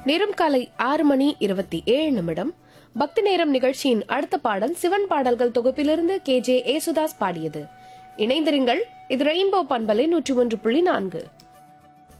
நேரம் காலை 6:27. பக்தி நேரம் நிகழ்ச்சியின் அடுத்த பாடல் சிவன் பாடல்கள் தொகுப்பிலிருந்து KJ ஏசுதாஸ் பாடியது. இணைந்திருங்கள், இது ரெயின்போ பண்பலை 101.4.